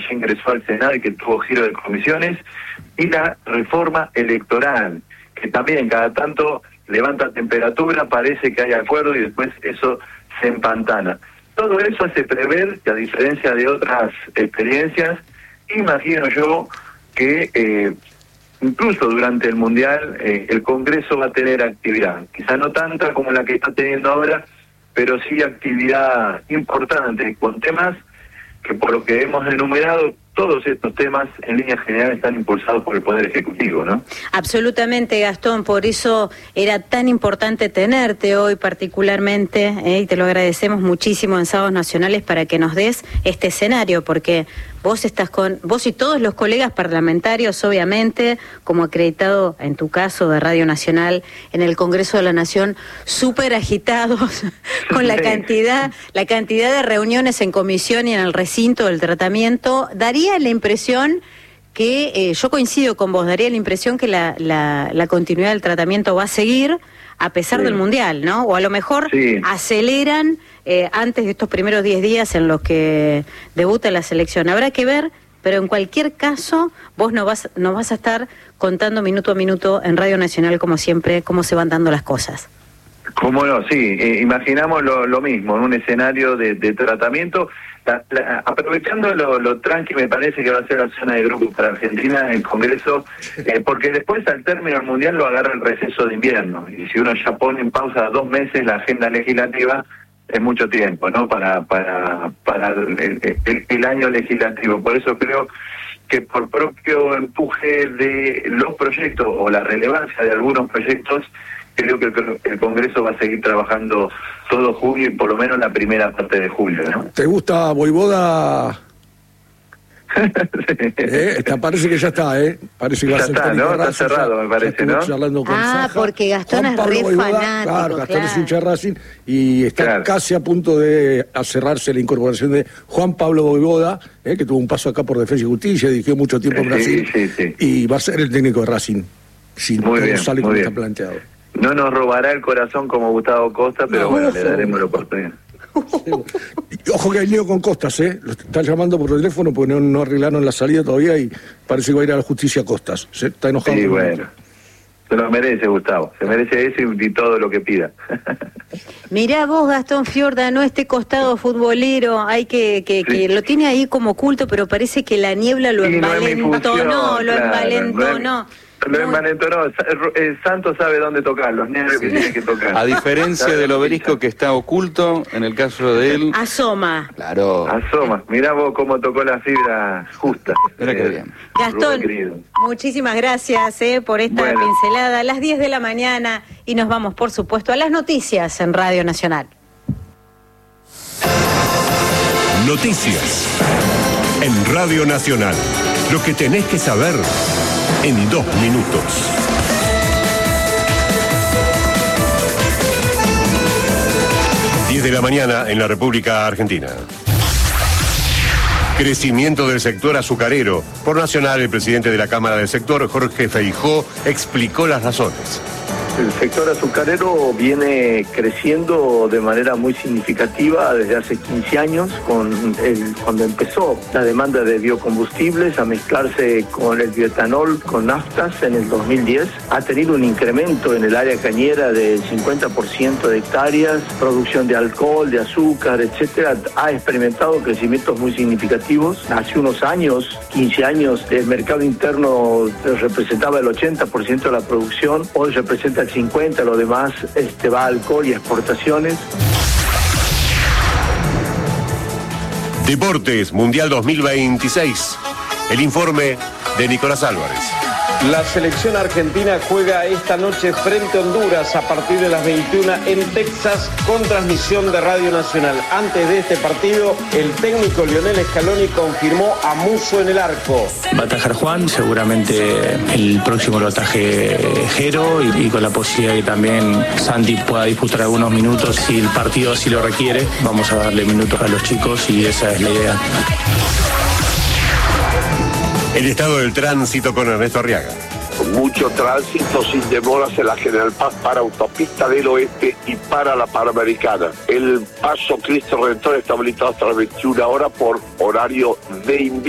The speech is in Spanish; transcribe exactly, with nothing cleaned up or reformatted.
ya ingresó al Senado y que tuvo giro de comisiones, y la reforma electoral, que también cada tanto levanta temperatura, parece que hay acuerdo y después eso se empantana. Todo eso hace prever que, a diferencia de otras experiencias, imagino yo que eh, incluso durante el Mundial eh, el Congreso va a tener actividad, quizá no tanta como la que está teniendo ahora, pero sí actividad importante, con temas que, por lo que hemos enumerado, todos estos temas en líneas generales están impulsados por el Poder Ejecutivo, ¿no? Absolutamente, Gastón, por eso era tan importante tenerte hoy particularmente, eh, y te lo agradecemos muchísimo en Sábados Nacionales para que nos des este escenario, porque vos estás con, vos y todos los colegas parlamentarios, obviamente, como acreditado en tu caso de Radio Nacional, en el Congreso de la Nación, súper agitados con la cantidad, la cantidad de reuniones en comisión y en el recinto del tratamiento. Daría la impresión que, eh, yo coincido con vos, daría la impresión que la, la, la continuidad del tratamiento va a seguir a pesar sí. del Mundial, ¿no? O a lo mejor sí. aceleran eh, antes de estos primeros diez días en los que debuta la selección. Habrá que ver, pero en cualquier caso, vos no vas, no vas a estar contando minuto a minuto en Radio Nacional, como siempre, cómo se van dando las cosas. Cómo no, sí, eh, imaginamos lo, lo mismo, en un escenario de, de tratamiento. La, la, aprovechando lo, lo tranqui, me parece que va a ser la zona de grupos para Argentina, el Congreso, eh, porque después, al término del Mundial, lo agarra el receso de invierno, y si uno ya pone en pausa dos meses la agenda legislativa, es mucho tiempo, ¿no?, para para para el, el, el año legislativo. Por eso creo que, por propio empuje de los proyectos o la relevancia de algunos proyectos, creo que el, el Congreso va a seguir trabajando todo junio y por lo menos la primera parte de julio, ¿no? ¿Te gusta Voivoda? Sí. ¿Eh? Está, parece que ya está, ¿eh? Parece que ya va a ser está, ¿no? Está cerrado, ya, me parece, ¿no? Con ah, Saja. Porque Gastón Juan es Pablo re Voivoda, fanático, claro, Gastón claro. es hincha de Racing y está claro. casi a punto de cerrarse la incorporación de Juan Pablo Voivoda, ¿eh? que tuvo un paso acá por Defensa y Justicia, dirigió mucho tiempo en Brasil, sí, sí, sí. y va a ser el técnico de Racing, si muy todo bien, sale como bien. está planteado. No nos robará el corazón como Gustavo Costa, pero no, bueno, ojo. le daremos la oportunidad. Ojo que hay lío con Costas, ¿eh? Lo están llamando por teléfono porque no, no arreglaron la salida todavía y parece que va a ir a la justicia Costas. Se está enojado. Sí, bueno. Se lo merece, Gustavo. Se merece eso y, y todo lo que pida. Mirá vos, Gastón Fiorda, no este costado futbolero, hay que, que, sí. que lo tiene ahí como oculto, pero parece que la niebla lo sí, envalentó, no, no, lo claro, envalentó, no. Lo envalentonó, el Santo sabe dónde tocar, los nervios que tiene que tocar. A diferencia del obelisco que está oculto, en el caso de él... Asoma. Claro. Asoma, mirá vos cómo tocó la fibra justa. Mira qué bien. Gastón, muchísimas gracias eh, por esta bueno. pincelada. A las diez de la mañana y nos vamos, por supuesto, a las noticias en Radio Nacional. Noticias en Radio Nacional. Lo que tenés que saber en dos minutos. diez de la mañana en la República Argentina. Crecimiento del sector azucarero. Por Nacional, el presidente de la Cámara del Sector, Jorge Feijó, explicó las razones. El sector azucarero viene creciendo de manera muy significativa desde hace quince años, con el, cuando empezó la demanda de biocombustibles a mezclarse con el bioetanol, con naftas en el dos mil diez. Ha tenido un incremento en el área cañera del cincuenta por ciento de hectáreas, producción de alcohol, de azúcar, etcétera. Ha experimentado crecimientos muy significativos. Hace unos años, quince años, el mercado interno representaba el ochenta por ciento de la producción, hoy representa el cincuenta, lo demás este, va a alcohol y exportaciones. Deportes Mundial dos mil veintiséis. El informe de Nicolás Álvarez. La selección argentina juega esta noche frente a Honduras a partir de las veintiuna en Texas con transmisión de Radio Nacional. Antes de este partido, el técnico Lionel Scaloni confirmó a Musso en el arco. Va a atajar Juan, seguramente el próximo lo ataje Jero y, y con la posibilidad de que también Santi pueda disputar algunos minutos si el partido así lo requiere. Vamos a darle minutos a los chicos y esa es la idea. El estado del tránsito con Ernesto Arriaga. Mucho tránsito sin demoras en la General Paz para Autopista del Oeste y para la Panamericana. El paso Cristo Redentor está habilitado hasta las veintiuna horas por horario de invierno.